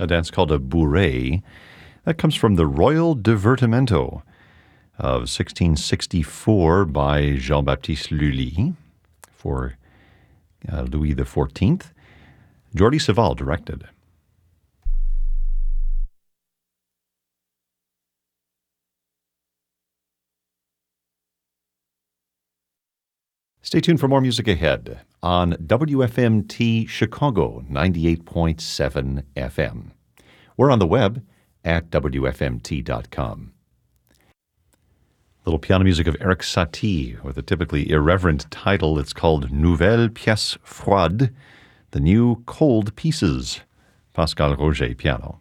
a dance called a bourrée. That comes from the Royal Divertimento of 1664 by Jean-Baptiste Lully for Louis XIV. Jordi Savall directed. Stay tuned for more music ahead on WFMT Chicago 98.7 FM. We're on the web at WFMT.com. Little piano music of Erik Satie with a typically irreverent title. It's called Nouvelle Pièce Froide, the new cold pieces. Pascal Roger, piano.